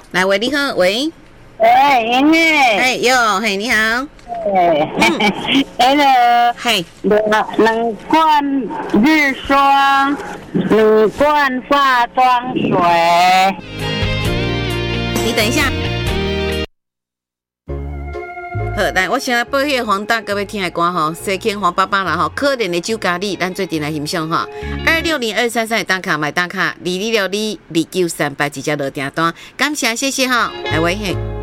来喂，你好，喂， 英语， 哎哟，嘿，你好， 那个， 嘿， 冷罐日霜，冷罐化妆水。 你等一下。好，来，我先来播迄个黄大哥要听的歌吼，西庆黄爸爸啦吼，可怜的酒咖喱，咱最近来欣赏吼，260-233的打卡买打卡，22622938直接落订单，感谢谢谢吼，来喂嘿。